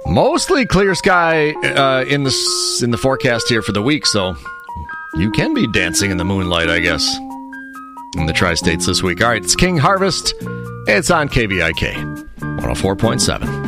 Mostly clear sky in the forecast here for the week, so you can be dancing in the moonlight, I guess, in the tri-states this week. All right, it's King Harvest. It's on KVIK 104.7.